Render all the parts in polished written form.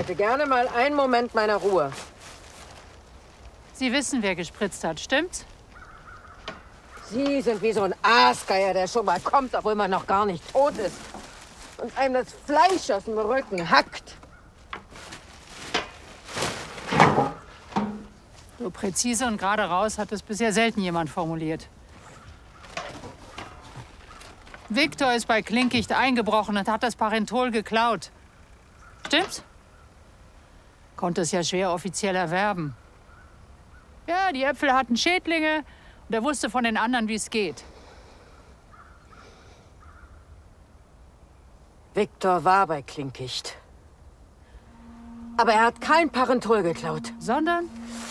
hätte gerne mal einen Moment meiner Ruhe. Sie wissen, wer gespritzt hat, stimmt's? Sie sind wie so ein Aasgeier, der schon mal kommt, obwohl man noch gar nicht tot ist. Und einem das Fleisch aus dem Rücken hackt. So präzise und gerade raus hat es bisher selten jemand formuliert. Viktor ist bei Klinkicht eingebrochen und hat das Parenthol geklaut. Stimmt's? Konnte es ja schwer offiziell erwerben. Ja, die Äpfel hatten Schädlinge und er wusste von den anderen, wie es geht. Viktor war bei Klinkicht. Aber er hat kein Parenthol geklaut. Sondern?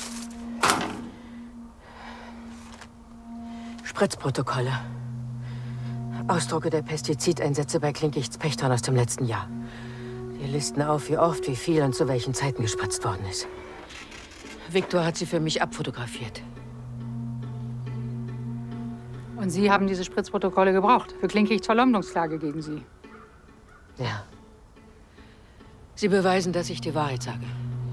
Spritzprotokolle. Ausdrucke der Pestizideinsätze bei Klinkichts Pächtern aus dem letzten Jahr. Die listen auf, wie oft, wie viel und zu welchen Zeiten gespritzt worden ist. Viktor hat sie für mich abfotografiert. Und Sie haben diese Spritzprotokolle gebraucht für Klinkichts Verleumdungsklage gegen Sie. Ja. Sie beweisen, dass ich die Wahrheit sage.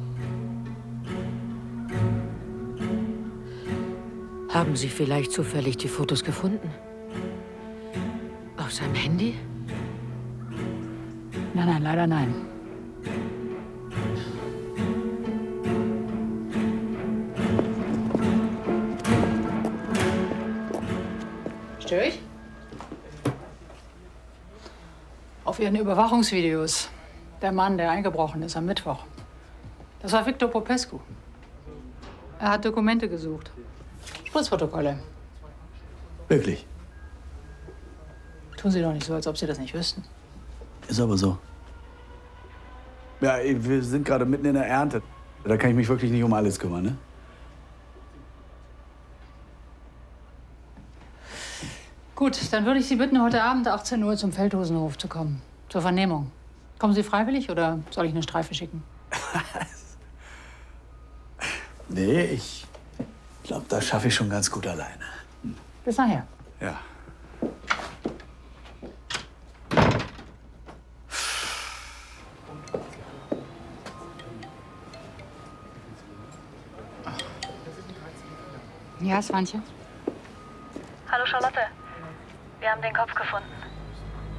Haben Sie vielleicht zufällig die Fotos gefunden? Auf seinem Handy? Nein, nein, leider nein. Störe ich? Auf Ihren Überwachungsvideos. Der Mann, der eingebrochen ist am Mittwoch. Das war Victor Popescu. Er hat Dokumente gesucht. Spritzprotokolle. Wirklich? Tun Sie doch nicht so, als ob Sie das nicht wüssten. Ist aber so. Ja, wir sind gerade mitten in der Ernte. Da kann ich mich wirklich nicht um alles kümmern, ne? Gut, dann würde ich Sie bitten, heute Abend 18 Uhr zum Feldhusenhof zu kommen. Zur Vernehmung. Kommen Sie freiwillig oder soll ich eine Streife schicken? Nee, ich glaube, das schaffe ich schon ganz gut alleine. Bis nachher. Ja. Ja, Swantje? Hallo Charlotte. Wir haben den Kopf gefunden.